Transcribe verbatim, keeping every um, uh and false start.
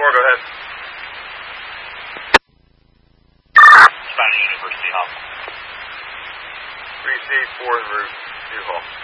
four, go ahead. Finding University Hall. three C four route, two hall.